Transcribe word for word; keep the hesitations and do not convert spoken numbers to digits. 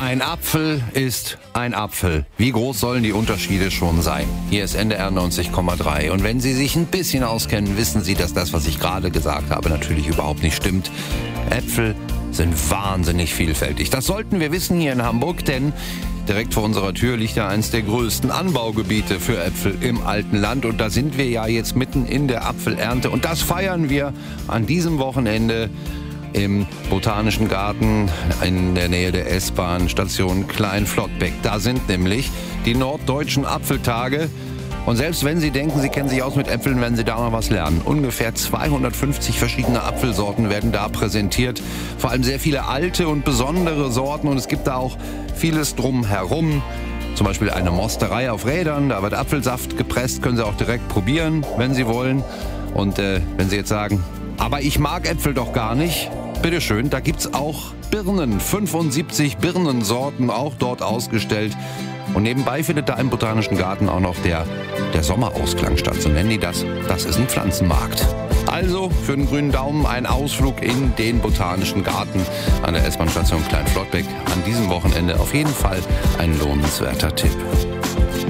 Ein Apfel ist ein Apfel. Wie groß sollen die Unterschiede schon sein? Hier ist N D R neunzig Komma drei. Und wenn Sie sich ein bisschen auskennen, wissen Sie, dass das, was ich gerade gesagt habe, natürlich überhaupt nicht stimmt. Äpfel sind wahnsinnig vielfältig. Das sollten wir wissen hier in Hamburg, denn direkt vor unserer Tür liegt ja eines der größten Anbaugebiete für Äpfel im alten Land. Und da sind wir ja jetzt mitten in der Apfelernte. Und das feiern wir an diesem Wochenende im Botanischen Garten in der Nähe der S-Bahn-Station Klein-Flottbeck. Da sind nämlich die Norddeutschen Apfeltage. Und selbst wenn Sie denken, Sie kennen sich aus mit Äpfeln, werden Sie da mal was lernen. Ungefähr zweihundertfünfzig verschiedene Apfelsorten werden da präsentiert. Vor allem sehr viele alte und besondere Sorten. Und es gibt da auch vieles drumherum. Zum Beispiel eine Mosterei auf Rädern. Da wird Apfelsaft gepresst. Können Sie auch direkt probieren, wenn Sie wollen. Und äh, wenn Sie jetzt sagen, aber ich mag Äpfel doch gar nicht. Bitteschön, da gibt's auch Birnen. fünfundsiebzig Birnensorten auch dort ausgestellt. Und nebenbei findet da im Botanischen Garten auch noch der, der Sommerausklang statt. So nennen die das. Das ist ein Pflanzenmarkt. Also für den grünen Daumen ein Ausflug in den Botanischen Garten an der S-Bahn-Station Klein-Flottbeck. An diesem Wochenende auf jeden Fall ein lohnenswerter Tipp.